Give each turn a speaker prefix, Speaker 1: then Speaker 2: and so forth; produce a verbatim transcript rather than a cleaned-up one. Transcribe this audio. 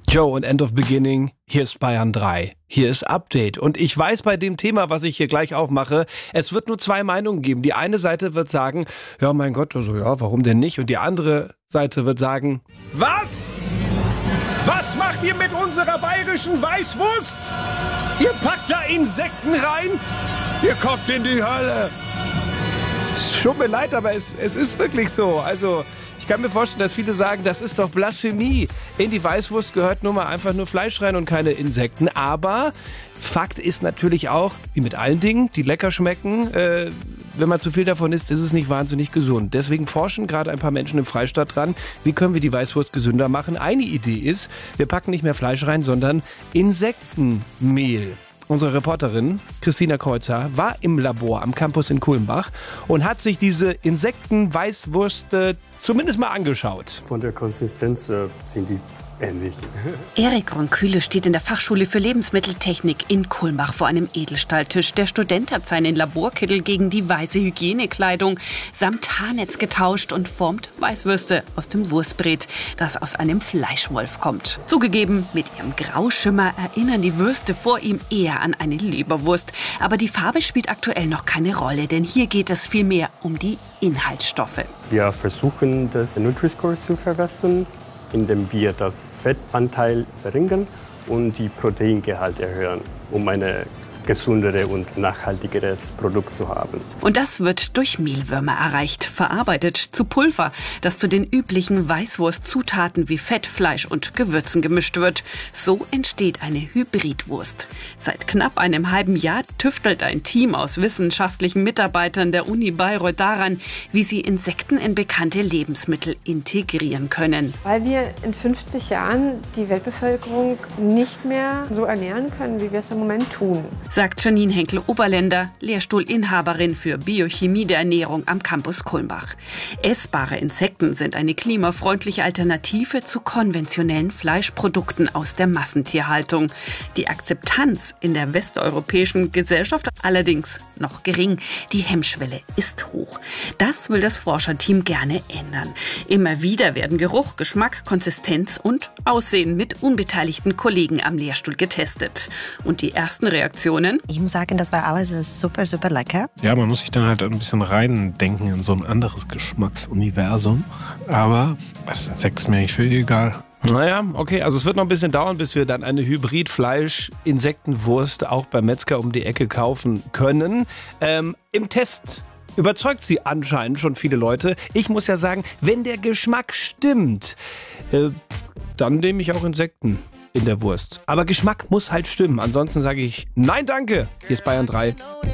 Speaker 1: Joe und End of Beginning, hier ist Bayern drei, hier ist Update. Und ich weiß bei dem Thema, was ich hier gleich aufmache, es wird nur zwei Meinungen geben. Die eine Seite wird sagen, ja mein Gott, also ja, warum denn nicht? Und die andere Seite wird sagen, was? Was macht ihr mit unserer bayerischen Weißwurst? Ihr packt da Insekten rein? Ihr kommt in die Hölle. Es tut mir leid, aber es, es ist wirklich so. Also ich kann mir vorstellen, dass viele sagen, das ist doch Blasphemie. In die Weißwurst gehört nun mal einfach nur Fleisch rein und keine Insekten. Aber Fakt ist natürlich auch, wie mit allen Dingen, die lecker schmecken, äh, wenn man zu viel davon isst, ist es nicht wahnsinnig gesund. Deswegen forschen gerade ein paar Menschen im Freistaat dran, wie können wir die Weißwurst gesünder machen. Eine Idee ist, wir packen nicht mehr Fleisch rein, sondern Insektenmehl. Unsere Reporterin Christina Kreuzer war im Labor am Campus in Kulmbach und hat sich diese Insektenweißwürste zumindest mal angeschaut.
Speaker 2: Von der Konsistenz äh, sind die ähnlich.
Speaker 3: Erik Ronkühle steht in der Fachschule für Lebensmitteltechnik in Kulmbach vor einem Edelstahltisch. Der Student hat seinen Laborkittel gegen die weiße Hygienekleidung samt Haarnetz getauscht und formt Weißwürste aus dem Wurstbret, das aus einem Fleischwolf kommt. Zugegeben, mit ihrem Grauschimmer erinnern die Würste vor ihm eher an eine Leberwurst. Aber die Farbe spielt aktuell noch keine Rolle, denn hier geht es vielmehr um die Inhaltsstoffe.
Speaker 2: Wir versuchen, das Nutri-Score zu verbessern, indem wir das Fettanteil verringern und die Proteingehalt erhöhen, um eine gesundere und nachhaltigeres Produkt zu haben.
Speaker 3: Und das wird durch Mehlwürmer erreicht, verarbeitet zu Pulver, das zu den üblichen Weißwurstzutaten wie Fett, Fleisch und Gewürzen gemischt wird. So entsteht eine Hybridwurst. Seit knapp einem halben Jahr tüftelt ein Team aus wissenschaftlichen Mitarbeitern der Uni Bayreuth daran, wie sie Insekten in bekannte Lebensmittel integrieren können.
Speaker 4: Weil wir in fünfzig Jahren die Weltbevölkerung nicht mehr so ernähren können, wie wir es im Moment tun.
Speaker 3: Sagt Janine Henkel-Oberländer, Lehrstuhlinhaberin für Biochemie der Ernährung am Campus Kulmbach. Essbare Insekten sind eine klimafreundliche Alternative zu konventionellen Fleischprodukten aus der Massentierhaltung. Die Akzeptanz in der westeuropäischen Gesellschaft allerdings noch gering. Die Hemmschwelle ist hoch. Das will das Forscherteam gerne ändern. Immer wieder werden Geruch, Geschmack, Konsistenz und Aussehen mit unbeteiligten Kollegen am Lehrstuhl getestet. Und die ersten Reaktionen?
Speaker 5: Ich muss sagen, das war alles super, super lecker.
Speaker 6: Ja, man muss sich dann halt ein bisschen reindenken in so ein anderes Geschmacksuniversum. Aber das Insekt ist mir eigentlich völlig egal.
Speaker 1: Naja, okay, also es wird noch ein bisschen dauern, bis wir dann eine Hybrid-Fleisch-Insektenwurst auch beim Metzger um die Ecke kaufen können. Ähm, im Test überzeugt sie anscheinend schon viele Leute. Ich muss ja sagen, wenn der Geschmack stimmt, äh, dann nehme ich auch Insekten in der Wurst. Aber Geschmack muss halt stimmen. Ansonsten sage ich nein, danke. Hier ist Bayern drei.